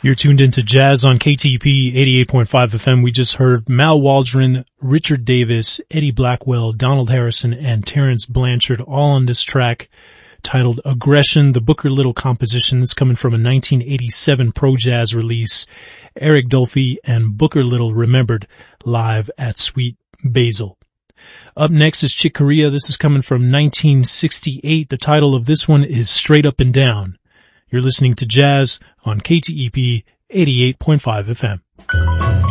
You're tuned into Jazz on KTP 88.5 FM. We just heard Mal Waldron, Richard Davis, Eddie Blackwell, Donald Harrison, and Terrence Blanchard all on this track titled Aggression, the Booker Little composition. That's coming from a 1987 Pro Jazz release. Eric Dolphy and Booker Little remembered live at Sweet Basil. Up next is Chick Corea. This is coming from 1968. The title of this one is Straight Up and Down. You're listening to Jazz on KTEP 88.5 FM.